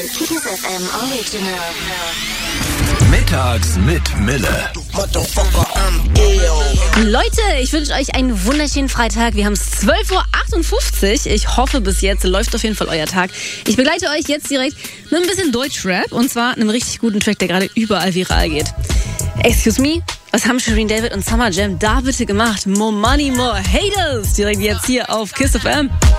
Kiss FM Original. Mittags mit Mille. Leute, ich wünsche euch einen wunderschönen Freitag. Wir haben es 12.58 Uhr. Ich hoffe, bis jetzt läuft auf jeden Fall euer Tag. Ich begleite euch jetzt direkt mit ein bisschen Deutschrap. Und zwar einem richtig guten Track, der gerade überall viral geht. Excuse me, was haben Shirin David und Summer Jam da bitte gemacht? More Money, More Haters. Direkt jetzt hier auf Kiss FM.